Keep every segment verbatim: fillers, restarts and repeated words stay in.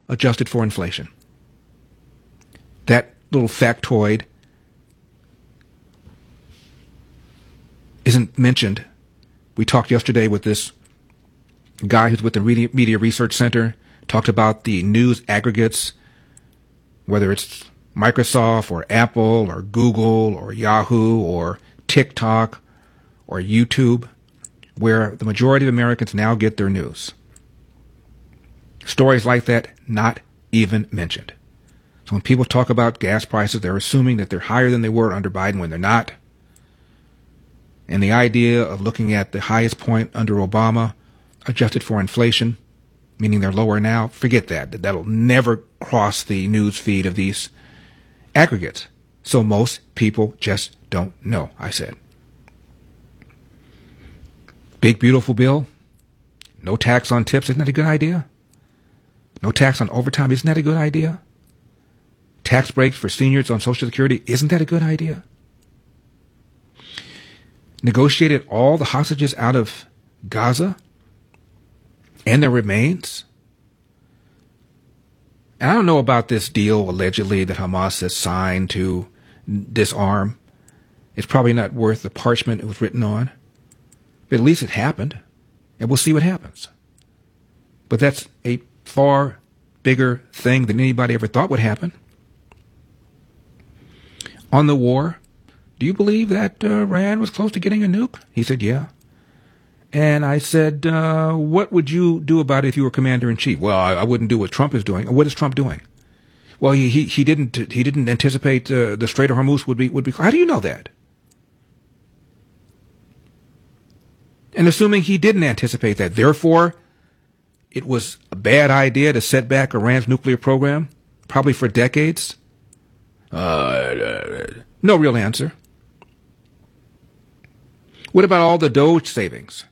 adjusted for inflation. That little factoid isn't mentioned. We talked yesterday with this guy who's with the Media Research Center, talked about the news aggregates, whether it's Microsoft or Apple or Google or Yahoo or TikTok or YouTube, where the majority of Americans now get their news. Stories like that not even mentioned. So when people talk about gas prices, they're assuming that they're higher than they were under Biden when they're not. And the idea of looking at the highest point under Obama, adjusted for inflation, meaning they're lower now, forget that. That'll never cross the news feed of these aggregates. So most people just don't know, I said. Big, beautiful bill. No tax on tips. Isn't that a good idea? No tax on overtime. Isn't that a good idea? Tax breaks for seniors on Social Security. Isn't that a good idea? Negotiated all the hostages out of Gaza and their remains. And I don't know about this deal, allegedly, that Hamas has signed to disarm. It's probably not worth the parchment it was written on. But at least it happened, and we'll see what happens. But that's a far bigger thing than anybody ever thought would happen. On the war, do you believe that uh, Iran was close to getting a nuke? He said, yeah. And I said, uh, what would you do about it if you were commander-in-chief? Well, I, I wouldn't do what Trump is doing. What is Trump doing? Well, he he, he didn't he didn't anticipate uh, the Strait of Hormuz would be would be. How do you know that? And assuming he didn't anticipate that, therefore, it was a bad idea to set back Iran's nuclear program, probably for decades. Uh, no real answer. What about all the Doge savings?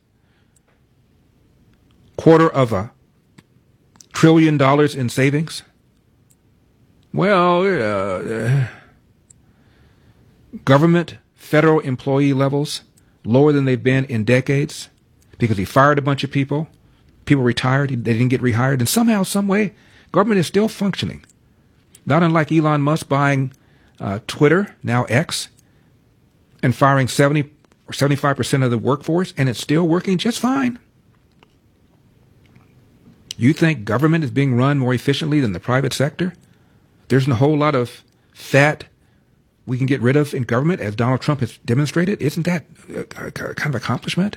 Quarter of a trillion dollars in savings? Well, uh, government, federal employee levels lower than they've been in decades because he fired a bunch of people. People retired. They didn't get rehired. And somehow, some way, government is still functioning. Not unlike Elon Musk buying uh, Twitter, now X, and firing seventy or seventy-five percent of the workforce, and it's still working just fine. You think government is being run more efficiently than the private sector? There's a whole lot of fat we can get rid of in government, as Donald Trump has demonstrated. Isn't that a, a kind of accomplishment?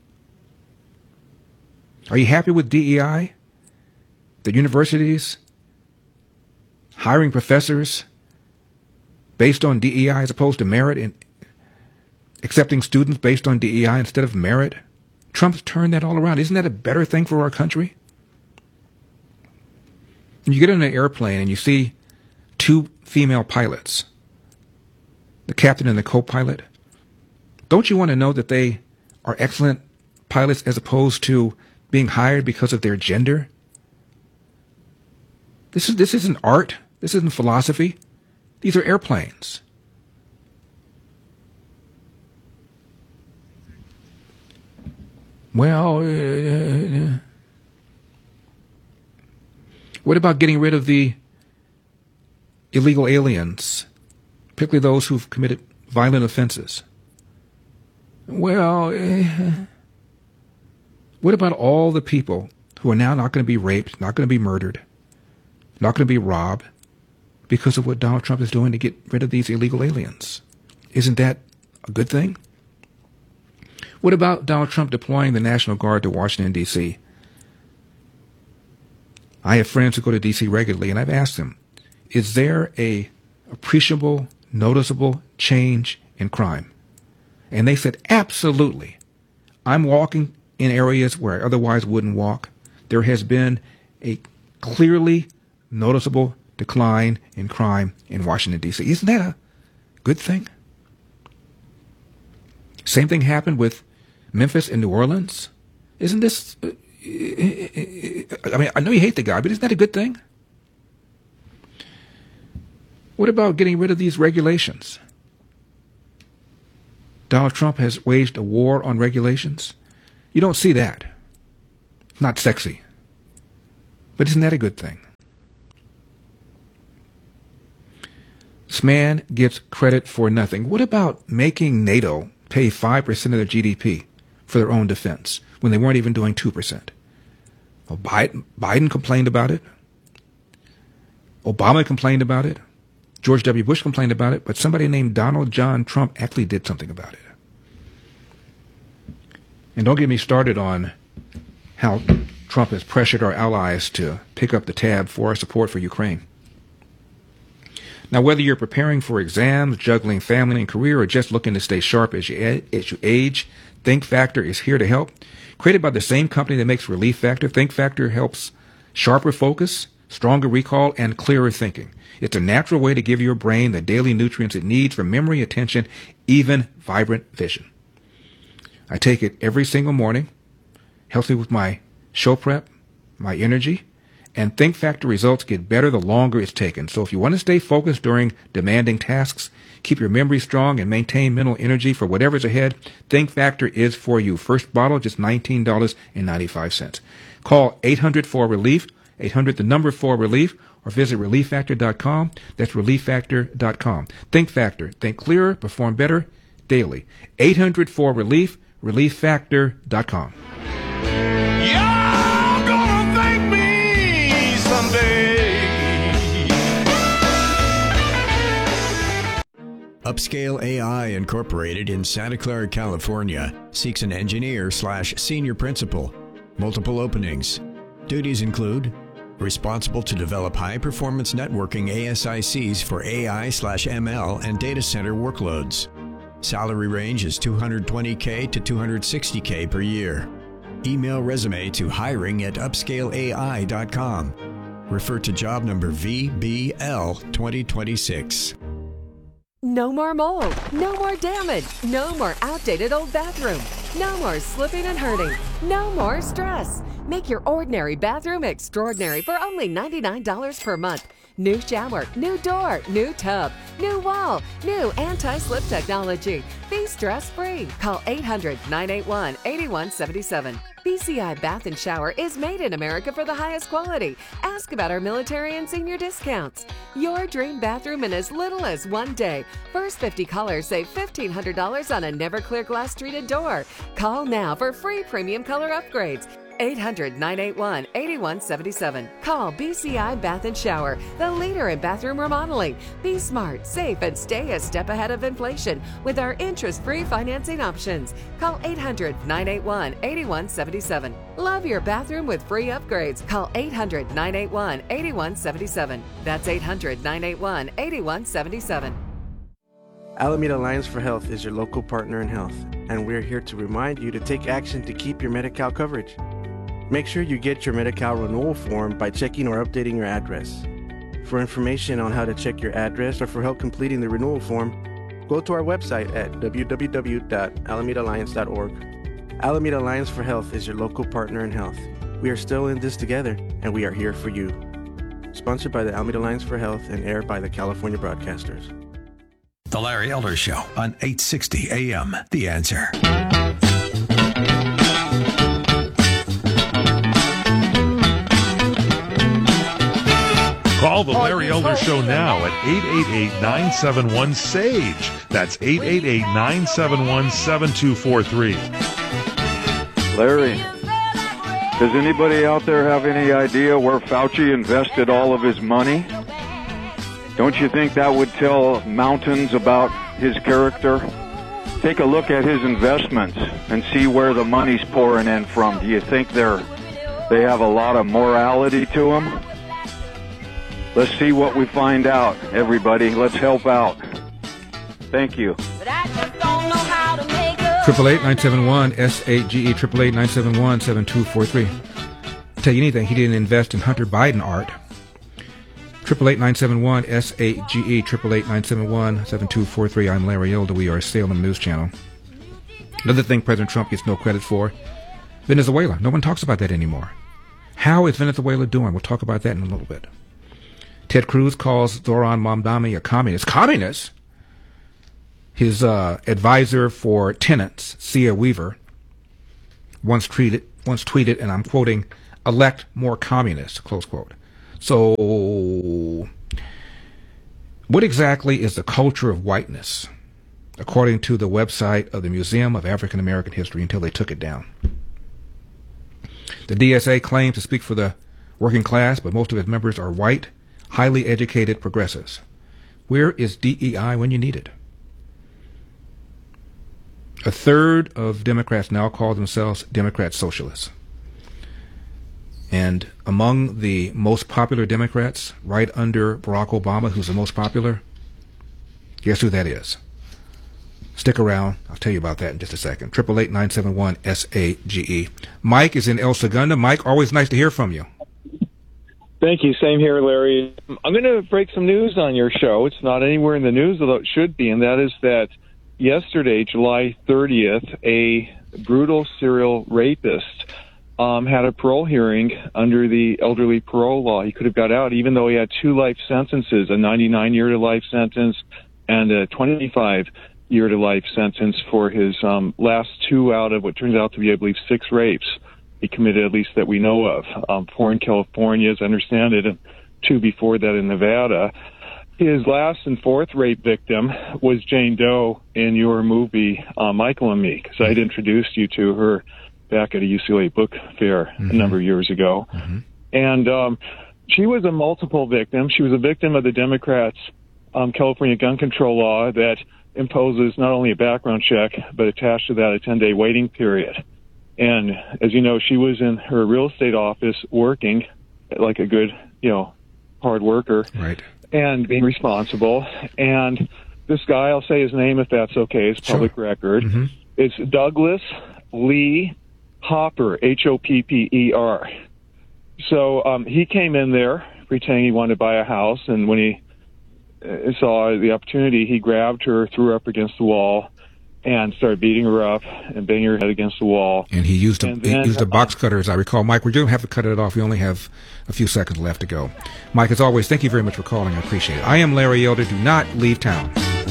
Are you happy with D E I? The universities hiring professors based on D E I as opposed to merit, and accepting students based on D E I instead of merit? Trump's turned that all around. Isn't that a better thing for our country? And you get on an airplane and you see two female pilots, the captain and the co-pilot. Don't you want to know that they are excellent pilots as opposed to being hired because of their gender? This is this isn't art. This isn't philosophy. These are airplanes. Well, uh, what about getting rid of the illegal aliens, particularly those who've committed violent offenses? Well, uh, what about all the people who are now not going to be raped, not going to be murdered, not going to be robbed because of what Donald Trump is doing to get rid of these illegal aliens? Isn't that a good thing? What about Donald Trump deploying the National Guard to Washington, D C? I have friends who go to D C regularly, and I've asked them, is there a appreciable, noticeable change in crime? And they said, absolutely. I'm walking in areas where I otherwise wouldn't walk. There has been a clearly noticeable decline in crime in Washington, D C. Isn't that a good thing? Same thing happened with Memphis and New Orleans. Isn't this... Uh, I mean, I know you hate the guy, but isn't that a good thing? What about getting rid of these regulations? Donald Trump has waged a war on regulations. You don't see that. It's not sexy. But isn't that a good thing? This man gets credit for nothing. What about making NATO pay five percent of their G D P for their own defense when they weren't even doing two percent? Well, Biden, Biden complained about it. Obama complained about it. George W. Bush complained about it. But somebody named Donald John Trump actually did something about it. And don't get me started on how Trump has pressured our allies to pick up the tab for our support for Ukraine. Now, whether you're preparing for exams, juggling family and career, or just looking to stay sharp as you, as you age, Think Factor is here to help. Created by the same company that makes Relief Factor, Think Factor helps sharper focus, stronger recall, and clearer thinking. It's a natural way to give your brain the daily nutrients it needs for memory, attention, even vibrant vision. I take it every single morning, helps me with my show prep, my energy, and Think Factor results get better the longer it's taken. So if you want to stay focused during demanding tasks, keep your memory strong, and maintain mental energy for whatever's ahead, Think Factor is for you. First bottle, just nineteen dollars and ninety-five cents. Call eight hundred four relief, eight hundred the number four relief, or visit relief factor dot com. That's relief factor dot com. Think Factor. Think clearer, perform better daily. eight hundred four relief, relief factor dot com. You're gonna thank me someday. Upscale A I Incorporated in Santa Clara, California seeks an engineer slash senior principal. Multiple openings. Duties include responsible to develop high-performance networking A S I Cs for A I slash M L and data center workloads. Salary range is two hundred twenty thousand to two hundred sixty thousand per year. Email resume to hiring at upscale A I dot com. Refer to job number V B L twenty twenty-six. No more mold, no more damage, no more outdated old bathroom, no more slipping and hurting, no more stress. Make your ordinary bathroom extraordinary for only ninety-nine dollars per month. New shower, new door, new tub, new wall, new anti-slip technology. Be stress-free. Call eight hundred, nine eight one, eight one seven seven. B C I Bath and Shower is made in America for the highest quality. Ask about our military and senior discounts. Your dream bathroom in as little as one day. First fifty callers save fifteen hundred dollars on a never clear glass treated door. Call now for free premium color upgrades. eight hundred, nine eight one, eight one seven seven. Call B C I Bath and Shower, the leader in bathroom remodeling. Be smart, safe, and stay a step ahead of inflation with our interest-free financing options. Call eight hundred, nine eight one, eight one seven seven. Love your bathroom with free upgrades. Call eight hundred, nine eight one, eight one seven seven. That's eight hundred, nine eight one, eight one seven seven. Alameda Alliance for Health is your local partner in health, and we're here to remind you to take action to keep your Medi-Cal coverage. Make sure you get your Medi-Cal renewal form by checking or updating your address. For information on how to check your address or for help completing the renewal form, go to our website at w w w dot alameda alliance dot org. Alameda Alliance for Health is your local partner in health. We are still in this together, and we are here for you. Sponsored by the Alameda Alliance for Health and aired by the California Broadcasters. The Larry Elder Show on eight sixty A M. The Answer. Call the Larry Elder Show now at eight eight eight, nine seven one, S A G E. That's eight eight eight, nine seven one, seven two four three. Larry, does anybody out there have any idea where Fauci invested all of his money? Don't you think that would tell mountains about his character? Take a look at his investments and see where the money's pouring in from. Do you think they're they have a lot of morality to them? Let's see what we find out, everybody. Let's help out. Thank you. Triple eight nine seven one S A G E triple eight nine seven one seven two four three. Tell you anything, he didn't invest in Hunter Biden art. Triple eight nine seven one S A G E triple eight nine seven one seven two four three. I'm Larry Elder. We are Salem News Channel. Another thing President Trump gets no credit for: Venezuela. No one talks about that anymore. How is Venezuela doing? We'll talk about that in a little bit. Ted Cruz calls Zoran Mamdani a communist. Communist? His uh, advisor for tenants, Sia Weaver, once tweeted, once tweeted, and I'm quoting, "elect more communists," close quote. So, what What exactly is the culture of whiteness, according to the website of the Museum of African American History, until they took it down? The D S A claims to speak for the working class, but most of its members are white, highly educated progressives. Where is D E I when you need it? A third of Democrats now call themselves Democrat socialists. And among the most popular Democrats, right under Barack Obama, who's the most popular, guess who that is? Stick around. I'll tell you about that in just a second. eight eight eight, nine seven one, S A G E. Mike is in El Segundo. Mike, always nice to hear from you. Thank you. Same here, Larry. I'm going to break some news on your show. It's not anywhere in the news, although it should be, and that is that yesterday, July thirtieth, a brutal serial rapist um, had a parole hearing under the elderly parole law. He could have got out, even though he had two life sentences, a ninety-nine year to life sentence and a twenty-five year to life sentence for his um, last two out of what turns out to be, I believe, six rapes he committed, at least that we know of. Um, four in California, as I understand it, and two before that in Nevada. His last and fourth rape victim was Jane Doe in your movie, uh, Michael and Me, because I had introduced you to her back at a U C L A book fair mm-hmm. a number of years ago. Mm-hmm. And um, she was a multiple victim. She was a victim of the Democrats' um, California gun control law that imposes not only a background check, but attached to that a ten-day waiting period. And as you know, she was in her real estate office working like a good, you know, hard worker. Right. And being responsible. And this guy, I'll say his name if that's okay, it's public sure. record. Mm-hmm. It's Douglas Lee Hopper, H O P P E R. So um, he came in there pretending he wanted to buy a house, and when he uh, saw the opportunity, he grabbed her, threw her up against the wall, and started beating her up and banging her head against the wall. And he used a, he then, used a box cutter, as I recall. Mike, we're going to have to cut it off. We only have a few seconds left to go. Mike, as always, thank you very much for calling. I appreciate it. I am Larry Elder. Do not leave town.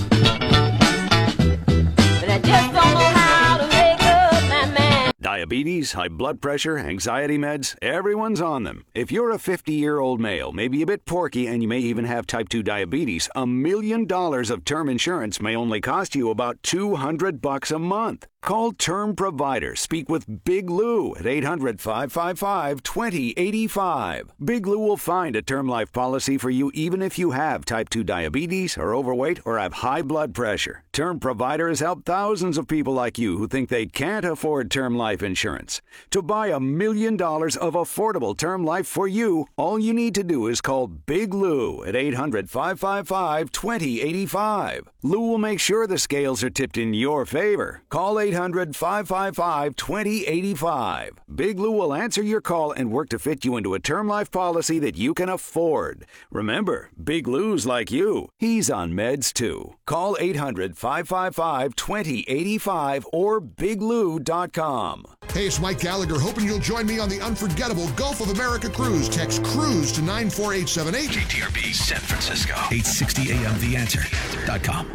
Diabetes, high blood pressure, anxiety meds, everyone's on them. If you're a fifty-year-old male, maybe a bit porky, and you may even have type two diabetes, a million dollars of term insurance may only cost you about two hundred bucks a month. Call Term Provider. Speak with Big Lou at eight hundred, five five five, two zero eight five. Big Lou will find a term life policy for you even if you have type two diabetes, are overweight, or have high blood pressure. Term Provider has helped thousands of people like you who think they can't afford term life insurance. To buy a million dollars of affordable term life for you, all you need to do is call Big Lou at eight hundred, five five five, two zero eight five. Lou will make sure the scales are tipped in your favor. Call eight hundred, five five five, two zero eight five. Big Lou will answer your call and work to fit you into a term life policy that you can afford. Remember, Big Lou's like you. He's on meds too. Call eight hundred, five five five, two zero eight five or big lou dot com. Hey, it's Mike Gallagher, hoping you'll join me on the unforgettable Gulf of America cruise. Text CRUISE to nine four eight seven eight. K T R B San Francisco, eight sixty A M the answer dot com.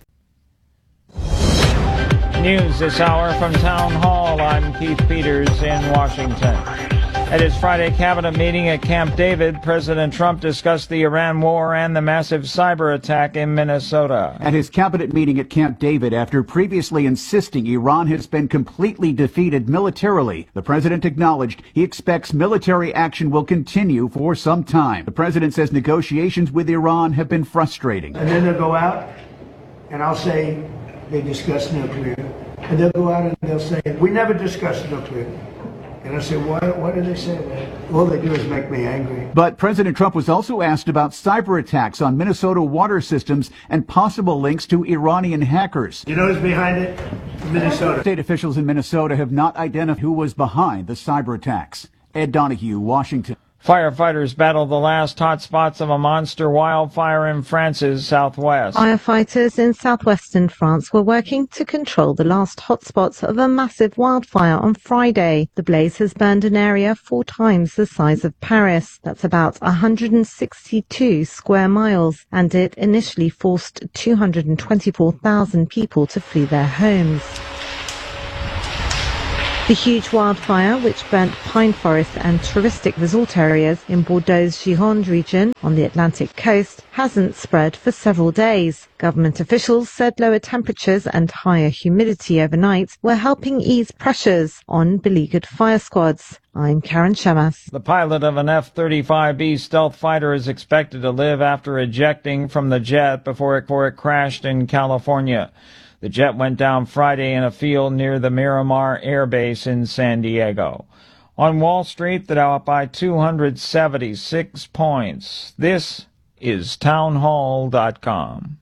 News this hour from Town Hall. I'm Keith Peters in Washington. At his Friday cabinet meeting at Camp David, President Trump discussed the Iran war and the massive cyber attack in Minnesota. At his cabinet meeting at Camp David, after previously insisting Iran has been completely defeated militarily, the president acknowledged he expects military action will continue for some time. The president says negotiations with Iran have been frustrating. And then they'll go out, and I'll say they discussed nuclear. And they'll go out and they'll say, we never discussed nuclear. And I say, why, why do they say that? All they do is make me angry. But President Trump was also asked about cyber attacks on Minnesota water systems and possible links to Iranian hackers. You know who's behind it? Minnesota. State officials in Minnesota have not identified who was behind the cyber attacks. Ed Donahue, Washington. Firefighters battled the last hot spots of a monster wildfire in France's southwest. Firefighters in southwestern France were working to control the last hotspots of a massive wildfire on Friday. The blaze has burned an area four times the size of Paris. That's about one hundred sixty-two square miles, and it initially forced two hundred twenty-four thousand people to flee their homes. The huge wildfire, which burnt pine forests and touristic resort areas in Bordeaux's Gironde region on the Atlantic coast, hasn't spread for several days. Government officials said lower temperatures and higher humidity overnight were helping ease pressures on beleaguered fire squads. I'm Karen Shemas. The pilot of an F thirty-five B stealth fighter is expected to live after ejecting from the jet before it, before it crashed in California. The jet went down Friday in a field near the Miramar Air Base in San Diego. On Wall Street, the Dow up by two hundred seventy-six points. This is townhall dot com.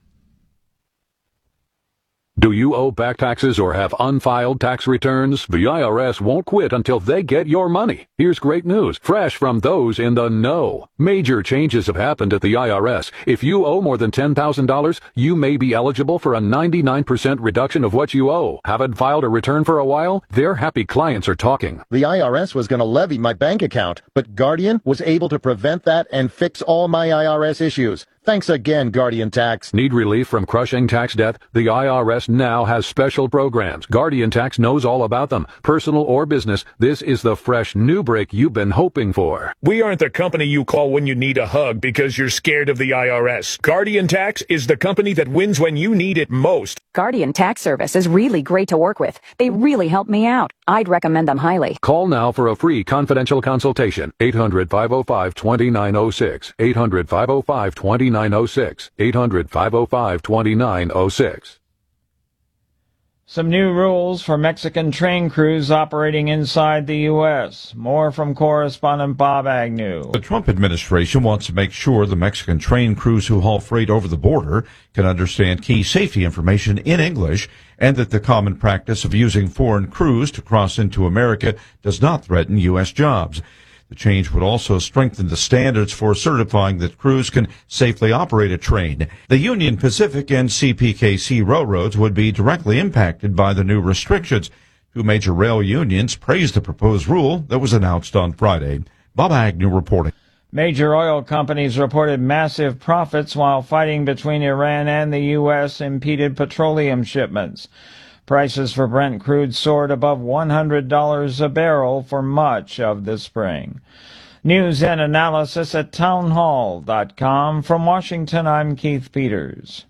Do you owe back taxes or have unfiled tax returns? The I R S won't quit until they get your money. Here's great news, fresh from those in the know. Major changes have happened at the I R S. If you owe more than ten thousand dollars, you may be eligible for a ninety-nine percent reduction of what you owe. Haven't filed a return for a while? Their happy clients are talking. The I R S was going to levy my bank account, but Guardian was able to prevent that and fix all my I R S issues. Thanks again, Guardian Tax. Need relief from crushing tax debt? The I R S now has special programs. Guardian Tax knows all about them. Personal or business, this is the fresh new break you've been hoping for. We aren't the company you call when you need a hug because you're scared of the I R S. Guardian Tax is the company that wins when you need it most. Guardian Tax Service is really great to work with. They really help me out. I'd recommend them highly. Call now for a free confidential consultation. eight hundred, five oh five, two nine oh six. eight hundred, five oh five, two nine oh six. eight hundred, five oh five, two nine oh six. Some new rules for Mexican train crews operating inside the U S. More from correspondent Bob Agnew. The Trump administration wants to make sure the Mexican train crews who haul freight over the border can understand key safety information in English, and that the common practice of using foreign crews to cross into America does not threaten U S jobs. The change would also strengthen the standards for certifying that crews can safely operate a train. The Union Pacific and C P K C railroads would be directly impacted by the new restrictions. Two major rail unions praised the proposed rule that was announced on Friday. Bob Agnew reporting. Major oil companies reported massive profits while fighting between Iran and the U S impeded petroleum shipments. Prices for Brent crude soared above one hundred dollars a barrel for much of the spring. News and analysis at townhall dot com. From Washington, I'm Keith Peters.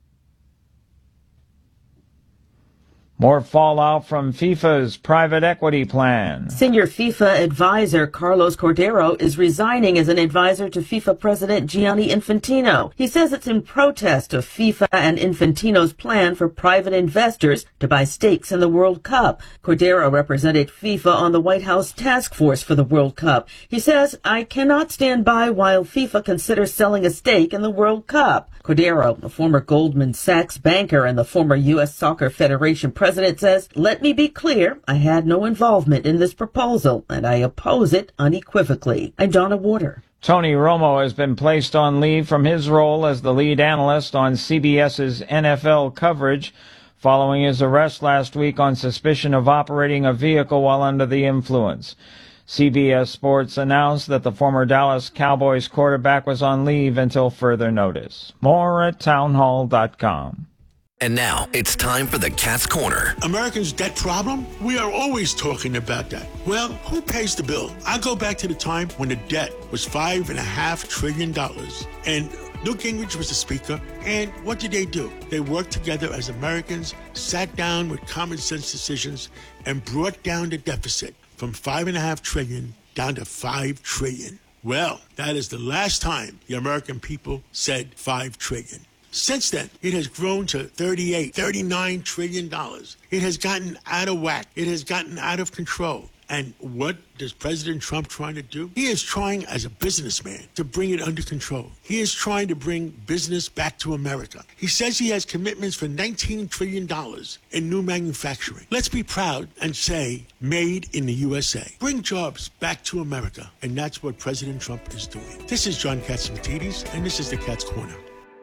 More fallout from FIFA's private equity plan. Senior FIFA advisor Carlos Cordero is resigning as an advisor to FIFA President Gianni Infantino. He says it's in protest of FIFA and Infantino's plan for private investors to buy stakes in the World Cup. Cordero represented FIFA on the White House task force for the World Cup. He says, I cannot stand by while FIFA considers selling a stake in the World Cup. Cordero, a former Goldman Sachs banker and the former U S Soccer Federation president, says, let me be clear, I had no involvement in this proposal, and I oppose it unequivocally. I'm Donna Warder. Tony Romo has been placed on leave from his role as the lead analyst on CBS's N F L coverage following his arrest last week on suspicion of operating a vehicle while under the influence. C B S Sports announced that the former Dallas Cowboys quarterback was on leave until further notice. More at townhall dot com. And now it's time for the Cat's Corner. Americans' debt problem? We are always talking about that. Well, who pays the bill? I go back to the time when the debt was five and a half trillion dollars. And Newt Gingrich was the speaker. And what did they do? They worked together as Americans, sat down with common sense decisions, and brought down the deficit from five and a half trillion down to five trillion. Well, that is the last time the American people said five trillion. Since then, it has grown to thirty-eight, thirty-nine trillion dollars. It has gotten out of whack. It has gotten out of control. And what is President Trump trying to do? He is trying, as a businessman, to bring it under control. He is trying to bring business back to America. He says he has commitments for nineteen trillion dollars in new manufacturing. Let's be proud and say, made in the U S A. Bring jobs back to America. And that's what President Trump is doing. This is John Katsimatidis, and this is the Cat's Corner.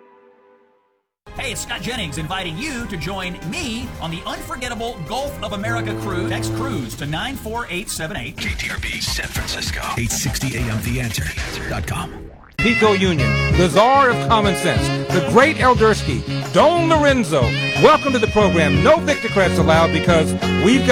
Hey, it's Scott Jennings inviting you to join me on the unforgettable Gulf of America cruise. Text cruise to nine four eight seven eight. K T R B San Francisco. eight sixty A M The Answer dot com. Pico Union, the czar of common sense, the great Eldersky, Don Lorenzo. Welcome to the program. No Victor credits allowed because we've got